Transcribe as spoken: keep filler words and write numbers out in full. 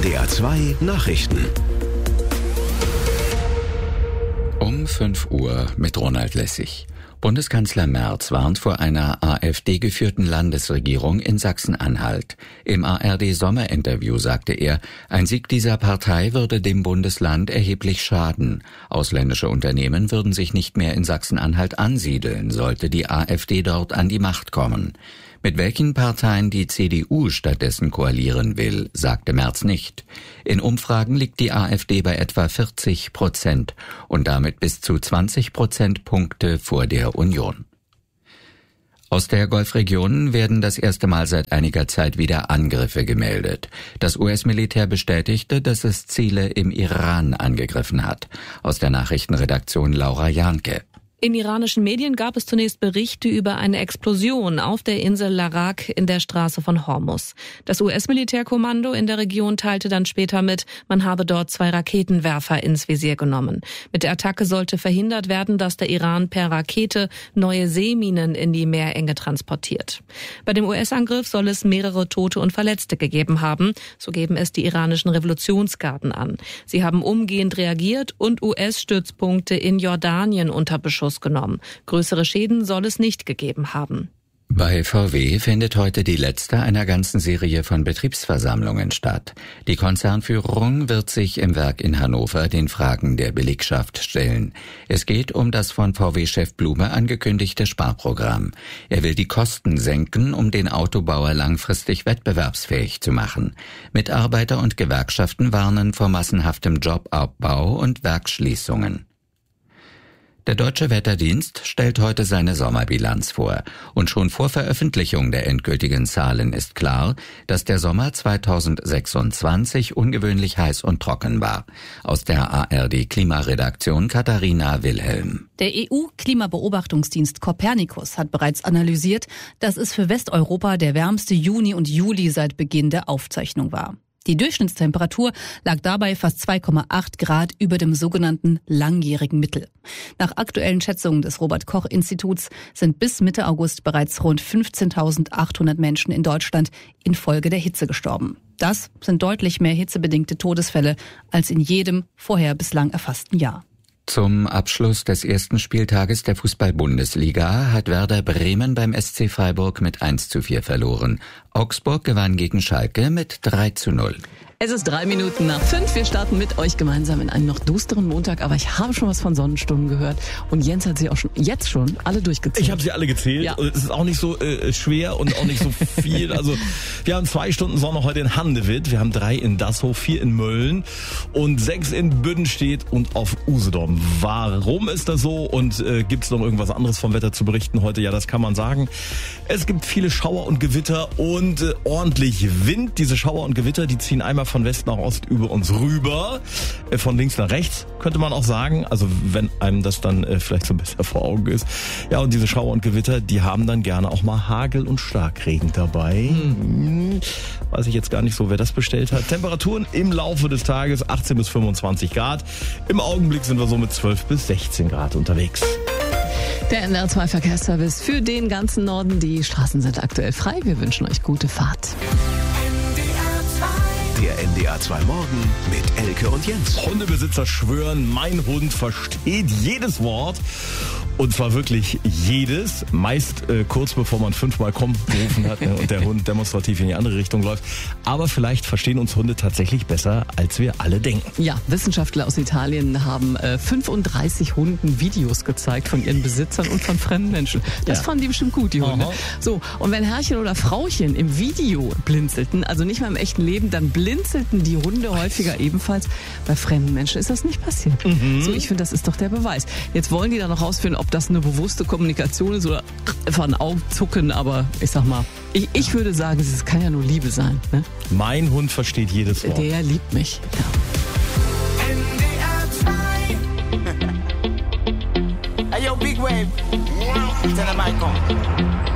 D R zwei Nachrichten. Um fünf Uhr mit Ronald Lessig. Bundeskanzler Merz warnt vor einer AfD-geführten Landesregierung in Sachsen-Anhalt. Im A R D-Sommerinterview sagte er, ein Sieg dieser Partei würde dem Bundesland erheblich schaden. Ausländische Unternehmen würden sich nicht mehr in Sachsen-Anhalt ansiedeln, sollte die AfD dort an die Macht kommen. Mit welchen Parteien die C D U stattdessen koalieren will, sagte Merz nicht. In Umfragen liegt die AfD bei etwa vierzig Prozent und damit bis zu zwanzig Prozentpunkte vor der Union. Aus der Golfregion werden das erste Mal seit einiger Zeit wieder Angriffe gemeldet. Das U S-Militär bestätigte, dass es Ziele im Iran angegriffen hat. Aus der Nachrichtenredaktion Laura Jahnke. In iranischen Medien gab es zunächst Berichte über eine Explosion auf der Insel Larak in der Straße von Hormuz. Das U S-Militärkommando in der Region teilte dann später mit, man habe dort zwei Raketenwerfer ins Visier genommen. Mit der Attacke sollte verhindert werden, dass der Iran per Rakete neue Seeminen in die Meerenge transportiert. Bei dem U S-Angriff soll es mehrere Tote und Verletzte gegeben haben, so geben es die iranischen Revolutionsgarden an. Sie haben umgehend reagiert und U S-Stützpunkte in Jordanien unter Beschuss genommen. Größere Schäden soll es nicht gegeben haben. Bei V W findet heute die letzte einer ganzen Serie von Betriebsversammlungen statt. Die Konzernführung wird sich im Werk in Hannover den Fragen der Belegschaft stellen. Es geht um das von V W-Chef Blume angekündigte Sparprogramm. Er will die Kosten senken, um den Autobauer langfristig wettbewerbsfähig zu machen. Mitarbeiter und Gewerkschaften warnen vor massenhaftem Jobabbau und Werksschließungen. Der Deutsche Wetterdienst stellt heute seine Sommerbilanz vor. Und schon vor Veröffentlichung der endgültigen Zahlen ist klar, dass der Sommer zweitausendsechsundzwanzig ungewöhnlich heiß und trocken war. Aus der A R D-Klimaredaktion Katharina Wilhelm. Der E U-Klimabeobachtungsdienst Copernicus hat bereits analysiert, dass es für Westeuropa der wärmste Juni und Juli seit Beginn der Aufzeichnung war. Die Durchschnittstemperatur lag dabei fast zwei Komma acht Grad über dem sogenannten langjährigen Mittel. Nach aktuellen Schätzungen des Robert-Koch-Instituts sind bis Mitte August bereits rund fünfzehntausendachthundert Menschen in Deutschland infolge der Hitze gestorben. Das sind deutlich mehr hitzebedingte Todesfälle als in jedem vorher bislang erfassten Jahr. Zum Abschluss des ersten Spieltages der Fußball-Bundesliga hat Werder Bremen beim S C Freiburg mit eins zu vier verloren. Augsburg gewann gegen Schalke mit drei zu null. Es ist drei Minuten nach fünf. Wir starten mit euch gemeinsam in einen noch dusteren Montag. Aber ich habe schon was von Sonnenstunden gehört. Und Jens hat sie auch schon jetzt schon alle durchgezählt. Ich habe sie alle gezählt. Ja. Und es ist auch nicht so äh, schwer und auch nicht so viel. Also wir haben zwei Stunden Sonne heute in Handewitt. Wir haben drei in Dassow, vier in Mölln und sechs in Büdenstedt und auf Usedom. Warum ist das so? Und äh, gibt es noch irgendwas anderes vom Wetter zu berichten heute? Ja, das kann man sagen. Es gibt viele Schauer und Gewitter und äh, ordentlich Wind. Diese Schauer und Gewitter, die ziehen einmal von West nach Ost über uns rüber, äh, von links nach rechts, könnte man auch sagen. Also wenn einem das dann äh, vielleicht so besser vor Augen ist. Ja, und diese Schauer und Gewitter, die haben dann gerne auch mal Hagel und Starkregen dabei. Hm. Weiß ich jetzt gar nicht so, wer das bestellt hat. Temperaturen im Laufe des Tages achtzehn bis fünfundzwanzig Grad. Im Augenblick sind wir so mit zwölf bis sechzehn Grad unterwegs. Der N D R zwei Verkehrsservice für den ganzen Norden. Die Straßen sind aktuell frei. Wir wünschen euch gute Fahrt. Der N D R zwei Morgen mit Elke und Jens. Hundebesitzer schwören, mein Hund versteht jedes Wort. Und zwar wirklich jedes. Meist äh, kurz bevor man fünfmal komm gerufen hat, ne, und der Hund demonstrativ in die andere Richtung läuft. Aber vielleicht verstehen uns Hunde tatsächlich besser, als wir alle denken. Ja, Wissenschaftler aus Italien haben äh, fünfunddreißig Hunden Videos gezeigt von ihren Besitzern und von fremden Menschen. Das ja. fanden die bestimmt gut, die Hunde. Aha. So, und wenn Herrchen oder Frauchen im Video blinzelten, also nicht mal im echten Leben, dann blinzelten die Hunde häufiger ebenfalls. Bei fremden Menschen ist das nicht passiert. Mhm. So, ich finde, das ist doch der Beweis. Jetzt wollen die dann noch rausfinden, ob das eine bewusste Kommunikation ist oder einfach ein Augenzucken, aber ich sag mal, ich, ich würde sagen, es kann ja nur Liebe sein. Ne? Mein Hund versteht jedes Wort. Der liebt mich. Ja. Hey, yo, Big Wave. Tell them I come.